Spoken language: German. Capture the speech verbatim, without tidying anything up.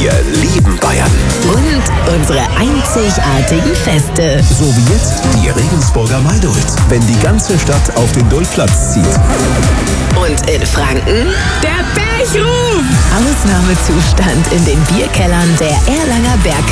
Wir lieben Bayern. Und unsere einzigartigen Feste. So wie jetzt die Regensburger Maidult, wenn die ganze Stadt auf den Dultplatz zieht. Und in Franken der Bergruf. Ausnahmezustand in den Bierkellern der Erlanger Berg